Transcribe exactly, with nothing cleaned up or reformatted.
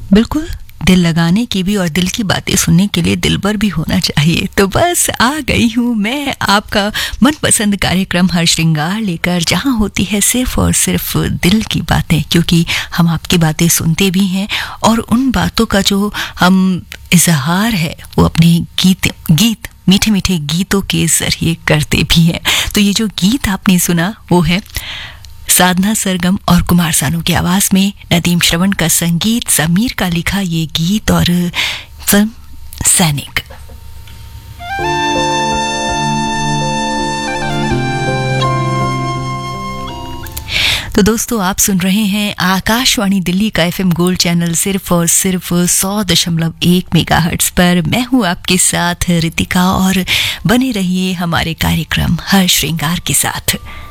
बिल्कुल, दिल लगाने की भी और दिल की बातें सुनने के लिए दिलबर भी होना चाहिए। तो बस आ गई हूँ मैं, आपका मनपसंद कार्यक्रम हर श्रृंगार लेकर, जहाँ होती है सिर्फ और सिर्फ दिल की बातें, क्योंकि हम आपकी बातें सुनते भी हैं और उन बातों का जो हम इजहार है वो अपने गीत गीत मीठे मीठे गीतों के जरिए करते भी हैं। तो ये जो गीत आपने सुना वो है साधना सरगम और कुमार सानू की आवाज में नदीम श्रवण का संगीत, समीर का लिखा ये गीत और फिल्म सैनिक। तो दोस्तों, आप सुन रहे हैं आकाशवाणी दिल्ली का एफएम गोल्ड चैनल सिर्फ और सिर्फ सौ दशमलव एक मेगाहर्ट्ज पर। मैं हूं आपके साथ रितिका और बने रहिए हमारे कार्यक्रम हर श्रृंगार के साथ।